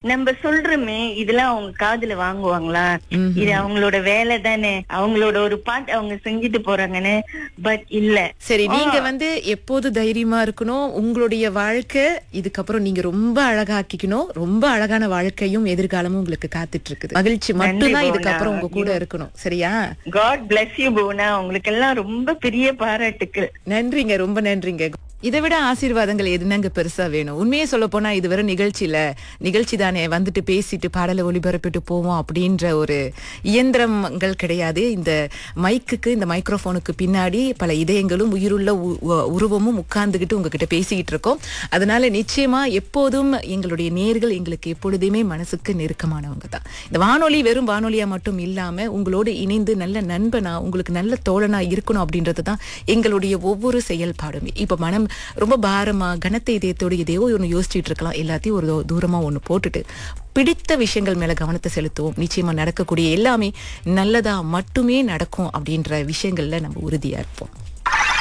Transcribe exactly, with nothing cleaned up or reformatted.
நம்ம சொல்றோமே இதெல்லாம் அவங்க காதுல வாங்குவாங்களா? இது அவங்களோட வேலை தானே, அவங்களோட ஒரு பாட்டு அவங்க செஞ்சுட்டு போறாங்கன்னு. பட் இல்ல. சரி, நீங்க வந்து எப்போது தைரியமா இருக்கணும். உங்களுடைய வாழ்க்கை இதுக்கப்புறம் நீங்க ரொம்ப அழகாக்கிக்கணும். ரொம்ப அழகான வாழ்க்கையும் எதிர்காலமும் உங்களுக்கு காத்துட்டு இருக்குது. மகிழ்ச்சி மட்டும்தான் இதுக்கப்புறம் உங்க கூட இருக்கணும். சரியா? God bless you Bhuvana. உங்களுக்கு எல்லாம் ரொம்ப பெரிய பாராட்டுக்கள். நன்றிங்க, ரொம்ப நன்றிங்க. இதை விட ஆசீர்வாதங்கள் எதுனாங்க பெருசா வேணும்? உண்மையே சொல்ல போனா இது வரை நிகழ்ச்சியில நிகழ்ச்சி தானே, வந்துட்டு பேசிட்டு பாடலை ஒளிபரப்பிட்டு போவோம் அப்படின்ற ஒரு இயந்திரங்கள் கிடையாது. இந்த மைக்குக்கு, இந்த மைக்ரோஃபோனுக்கு பின்னாடி பல இதயங்களும் உயிருள்ள உருவமும் உட்கார்ந்துகிட்டு உங்ககிட்ட பேசிக்கிட்டு இருக்கோம். அதனால நிச்சயமா எப்போதும் எங்களுடைய நேர்கள் எங்களுக்கு எப்பொழுதுமே மனசுக்கு நெருக்கமானவங்க தான். இந்த வானொலி வெறும் வானொலியா மட்டும் இல்லாம உங்களோடு இணைந்து நல்ல நண்பனா, உங்களுக்கு நல்ல தோழனா இருக்கணும் அப்படின்றது தான் எங்களுடைய ஒவ்வொரு செயல்பாடுமே. இப்ப மனம் ரொம்ப பாரமா கனத்த இதயத்தோடு எதையோ ஒன்று யோசிச்சுட்டு இருக்கலாம். எல்லாத்தையும் ஒரு தூரமா ஒண்ணு போட்டுட்டு பிடித்த விஷயங்கள் மேல கவனத்தை செலுத்துவோம். நிச்சயமா நடக்கக்கூடிய எல்லாமே நல்லதா மட்டுமே நடக்கும் அப்படின்ற விஷயங்கள்ல நம்ம உறுதியா இருப்போம்.